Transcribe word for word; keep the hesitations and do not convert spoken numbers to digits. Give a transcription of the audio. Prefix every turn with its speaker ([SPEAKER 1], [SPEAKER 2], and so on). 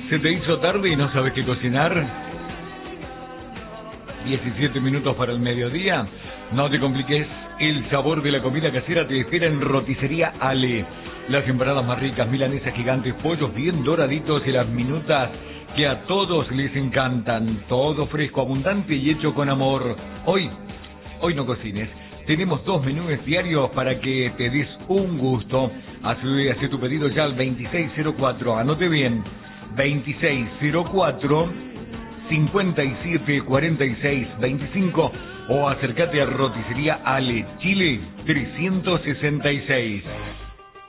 [SPEAKER 1] ¿Se te hizo tarde y no sabes qué cocinar? diecisiete minutos para el mediodía. No te compliques, el sabor de la comida casera te espera en Roticería Ale. Las empanadas más ricas, milanesas gigantes, pollos bien doraditos y las minutas que a todos les encantan. Todo fresco, abundante y hecho con amor. Hoy, hoy no cocines. Tenemos dos menús diarios para que te des un gusto. Hace, hace tu pedido ya al veintiséis cero cuatro. Anote bien. veintiséis cero cuatro, cincuenta y siete cuarenta y seis veinticinco o acércate a Roticería Ale, Chile trescientos sesenta y seis.